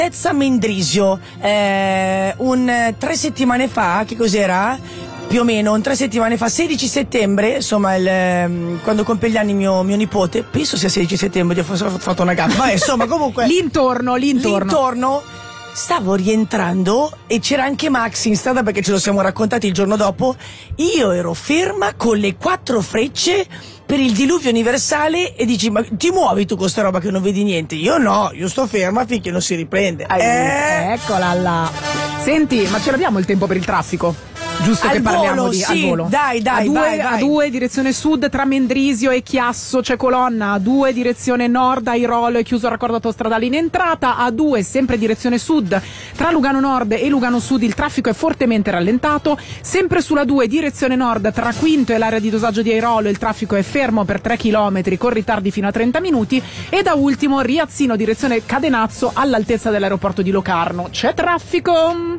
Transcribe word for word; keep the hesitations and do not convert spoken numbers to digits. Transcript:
Piazza Mendrisio, eh, un tre settimane fa, che cos'era? Più o meno, un tre settimane fa, sedici settembre, insomma, il, quando compie gli anni mio, mio nipote, penso sia sedici settembre, ho fatto una gaffa, ma insomma, comunque. L'intorno, l'intorno. L'intorno, stavo rientrando e c'era anche Max in strada perché ce lo siamo raccontati il giorno dopo. Io ero ferma con le quattro frecce per il diluvio universale e dici, ma ti muovi tu con sta roba che non vedi niente? Io no, io sto ferma finché non si riprende. Eh, eccola là. Senti, ma ce l'abbiamo il tempo per il traffico? Giusto al che parliamo volo, di sì, al volo. Dai, dai, a due, vai, vai. A due direzione sud tra Mendrisio e Chiasso c'è colonna, a due direzione nord Airolo è chiuso il raccordo autostradale in entrata, a due sempre direzione sud tra Lugano Nord e Lugano Sud il traffico è fortemente rallentato, sempre sulla due direzione nord tra Quinto e l'area di dosaggio di Airolo il traffico è fermo per tre chilometri con ritardi fino a trenta minuti e da ultimo Riazzino direzione Cadenazzo all'altezza dell'aeroporto di Locarno c'è traffico.